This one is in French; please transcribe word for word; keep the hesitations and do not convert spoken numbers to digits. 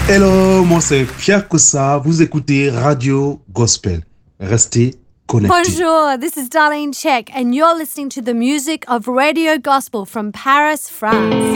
Hello, moi c'est Pierre Kossa. Vous écoutez Radio Gospel. Restez connectés. Bonjour, this is Darlene Check, and you're listening to the music of Radio Gospel from Paris, France.